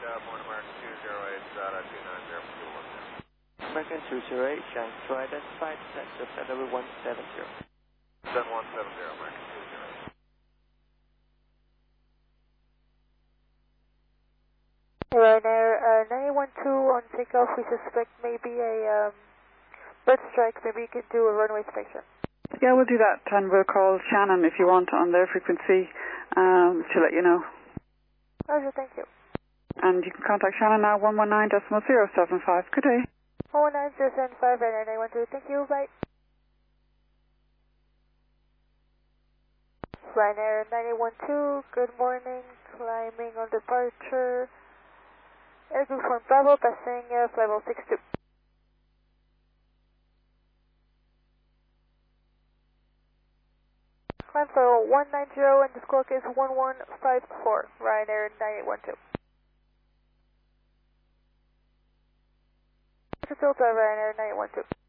Morning American 208, 290 for fuel 10. American 208, Giant Troy, identified, descent of number 170. Descent 170, American 208. Ryanair 912 on takeoff, we suspect maybe a bird strike, maybe you could do a runway inspection. Yeah, we'll do that, and we'll call Shannon if you want on their frequency to let you know. Roger, thank you. And you can contact Shannon now, 119.075. Good day. 119.075, Ryanair 912, thank you, bye. Ryanair 912, good morning, climbing on departure. Air Group 1 Bravo, passing flight level 62. Climb level 190 and the squawk is 1154, Ryanair 9812. Filter Ryanair 9812.